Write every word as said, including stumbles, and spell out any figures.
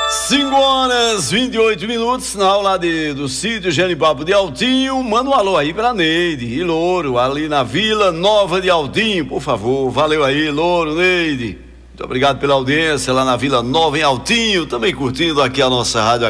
cinco horas vinte e oito minutos, na aula de, do sítio Genipapo de Altinho. Manda um alô aí pra Neide e Louro, ali na Vila Nova de Altinho, por favor. Valeu aí, Louro, Neide. Muito obrigado pela audiência lá na Vila Nova em Altinho, também curtindo aqui a nossa rádio.